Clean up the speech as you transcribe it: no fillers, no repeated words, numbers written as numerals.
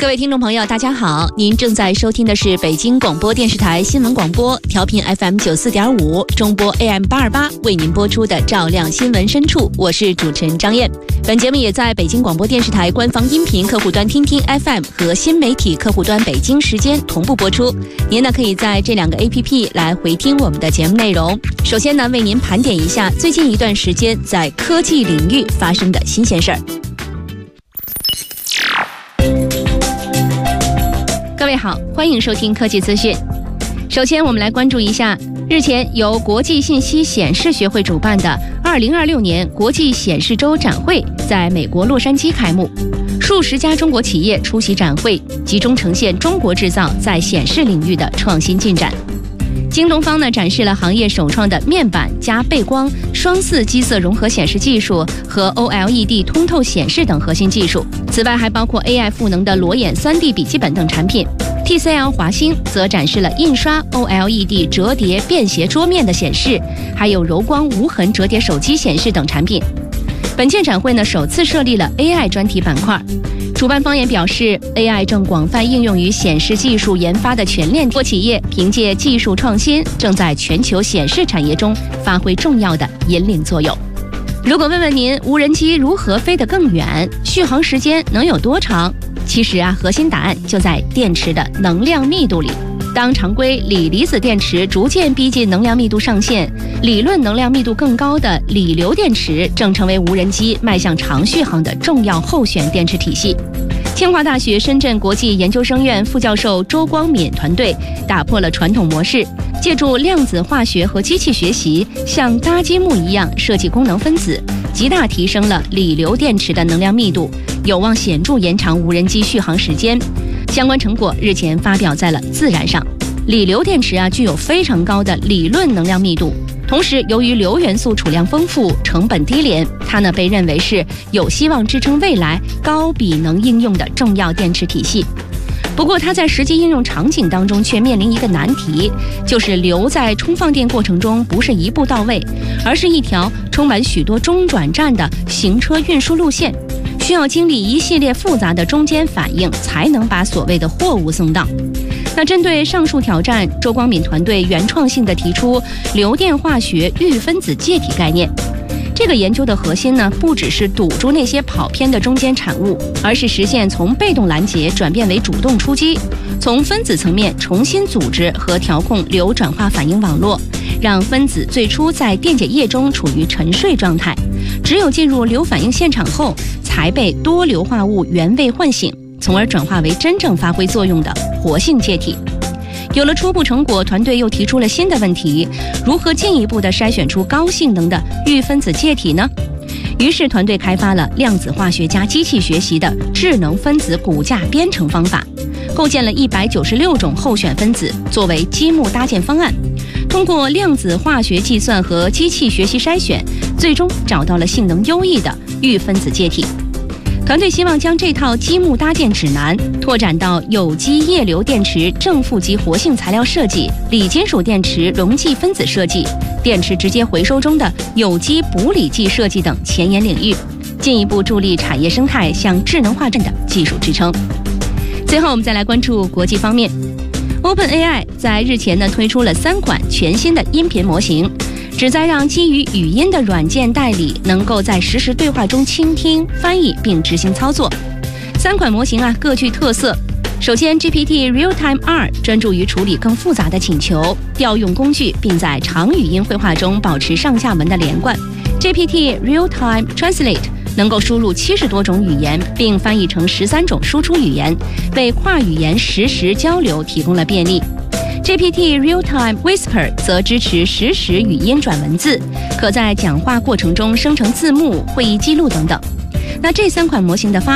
各位听众朋友大家好，您正在收听的是北京广播电视台新闻广播，调频 FM 94.5，中波 AM 828，为您播出的照亮新闻深处，我是主持人张燕。本节目也在北京广播电视台官方音频客户端听听 FM 和新媒体客户端北京时间同步播出。您呢可以在这两个 APP 来回听我们的节目内容。首先呢，为您盘点一下最近一段时间在科技领域发生的新鲜事儿。各位好，欢迎收听科技资讯。首先我们来关注一下日前由国际信息显示学会主办的2026年国际显示周展会在美国洛杉矶开幕，数十家中国企业出席展会，集中呈现中国制造在显示领域的创新进展。京东方呢展示了行业首创的面板加背光双4基色融合显示技术和 OLED 通透显示等核心技术，此外还包括 AI 赋能的裸眼 3D 笔记本等产品。TCL 华星则展示了印刷 OLED 折叠便携桌面的显示，还有柔光无痕折叠手机显示等产品。本届展会呢首次设立了 AI 专题板块，主办方也表示 AI 正广泛应用于显示技术研发的全链国企业凭借技术创新正在全球显示产业中发挥重要的引领作用。如果问问您无人机如何飞得更远，续航时间能有多长，其实核心答案就在电池的能量密度里。当常规锂离子电池逐渐逼近能量密度上限，理论能量密度更高的锂流电池正成为无人机迈向长续航的重要候选电池体系。清华大学深圳国际研究生院副教授周光敏团队打破了传统模式，借助量子化学和机器学习，像搭积木一样设计功能分子，极大提升了锂流电池的能量密度，有望显著延长无人机续航时间。相关成果日前发表在了《自然》上。锂流电池具有非常高的理论能量密度，同时由于铀元素储量丰富，成本低廉，它被认为是有希望支撑未来高比能应用的重要电池体系。不过它在实际应用场景当中却面临一个难题，就是铀在充放电过程中不是一步到位，而是一条充满许多中转站的行车运输路线，需要经历一系列复杂的中间反应才能把所谓的货物送到。那针对上述挑战，周光敏团队原创性地提出流电化学预分子介体概念。这个研究的核心不只是堵住那些跑偏的中间产物，而是实现从被动拦截转变为主动出击，从分子层面重新组织和调控铀转化反应网络，让分子最初在电解液中处于沉睡状态，只有进入铀反应现场后，才被多硫化物原位唤醒，从而转化为真正发挥作用的活性介体。有了初步成果，团队又提出了新的问题：如何进一步地筛选出高性能的预分子介体呢？于是团队开发了量子化学加机器学习的智能分子骨架编程方法，构建了196种候选分子作为积木搭建方案，通过量子化学计算和机器学习筛选，最终找到了性能优异的预分子介体。团队希望将这套积木搭建指南拓展到有机液流电池正负极活性材料设计、锂金属电池溶剂分子设计、电池直接回收中的有机补锂剂设计等前沿领域，进一步助力产业生态向智能化的技术支撑。最后我们再来关注国际方面， OpenAI 在日前推出了3款全新的音频模型，旨在让基于语音的软件代理能够在实时对话中倾听、翻译并执行操作。3款模型各具特色。首先 GPT Realtime R 专注于处理更复杂的请求，调用工具并在长语音绘画中保持上下文的连贯。 GPT Realtime Translate 能够输入70多种语言并翻译成13种输出语言，为跨语言实时交流提供了便利。GPT Realtime Whisper 则支持实时语音转文字，可在讲话过程中生成字幕、会议记录等等。那这3款模型的